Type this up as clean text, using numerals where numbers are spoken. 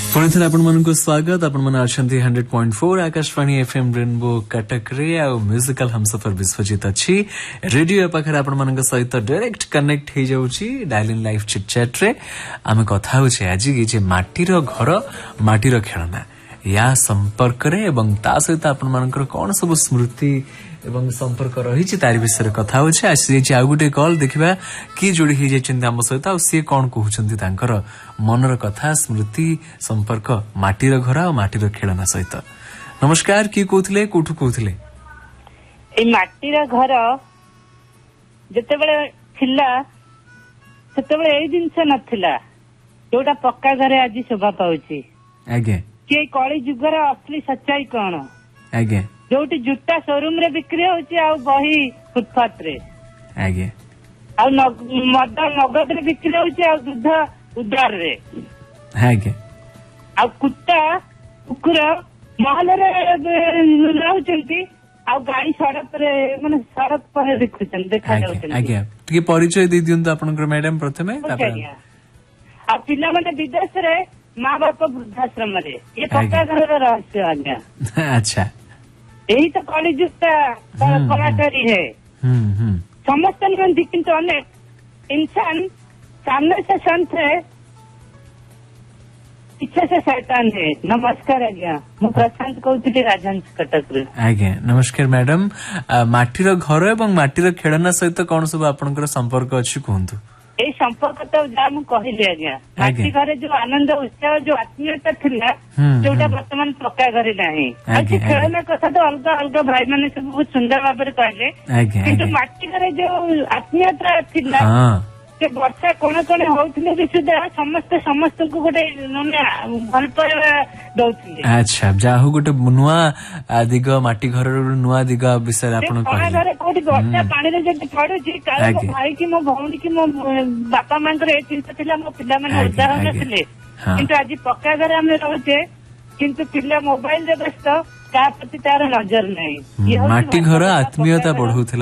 पुणी थे आपण मन को स्वागत आपण मन अछंती 100.4 आकाशवाणी एफएम रेनबो कटक रे आ म्यूजिकल हमसफर विश्वजित अछि रेडियो पाखरे आपण मन सहित डायरेक्ट कनेक्ट हे जाउची dial in live chit chat रे आमे कथा होछे आज की जे माटीर घर माटीर खेलना या संपर्क रे एवं ता सहित आपण मानकर कोन सब स्मृति एवं संपर्क रही तार विषय कथा होछे आसी आ गुटे कॉल देखिबा की जोड़ी हे जाइछन हम सहित आ से कोन कहउछन्ती तांकर मनर कथा स्मृति संपर्क माटीर घर आ माटीर खेलना सहित। नमस्कार की कहउथले कोठु कहउथले ए माटीर घर जते बेले थिला सेते बेले एई जिंस नथिला जोटा पक्का घरे आज शोभा पाउची आगे के कली जुगर असली सच्चाई कोन आगे जोटी जूता शोरूम रे बिक्री होची आ बही फुटपाथ रे आगे आ मद नगद रे बिक्री होची आ दूध उधार रे आगे आ कुत्ता कुकुर महल रे रहउचंती आ गाड़ी सड़क रे माने सड़क पर देखुचन देखा जाउचन आगे टिके परिचय दे दियंत आपनकर मैडम प्रथमे आ पिला माने विदेश रे माँ बाप वृद्धाश्रम रे ये पक्का घर रहस्य आज्ञा अच्छा यही तो कलिजुगता कलाकारी है समस्त नहीं किंतु अनेक इंसान सामने से संत है पीछे से शैतान है। नमस्कार आज्ञा मु प्रशांत कहूଥିଲି राजहंस कटक रे आज्ञा नमस्कार मैडम माटीर घर एवं माटीर खेलना सहित कौन सब आपनकर संपर्क अछि कहंतु ए संपर्क तो जा मु कहली आज्ञा माटी घरे जो आनंद उत्साह जो आत्मीयता थिला जोटा वर्तमान पक्का घरे नाही आज खेलना कथा तो अलग अलग भाई माने सब बहुत सुंदर भाबरे कहले किंतु माटी घरे जो आत्मीयता थिला से वर्षा कोन कोन होउथिले विशुद्ध समस्त समस्त को गोटे भल पाइबा दउथिले अच्छा जाहु गोटे नुआ दिग माटी घर नुआ दिग विषय आपण कहले घरे कोठी वर्षा पानी रे जे पडुची काल मो भाई की मो भौणी की मो बापा मांकर ए चिंता थिला मो पिला माने उदाहरण थिले किंतु आज पक्का घर हम रहउचे किंतु पिला मोबाइल रे व्यस्त का प्रति तार नजर नहीं माटी घर आत्मीयता बढ़उथिला।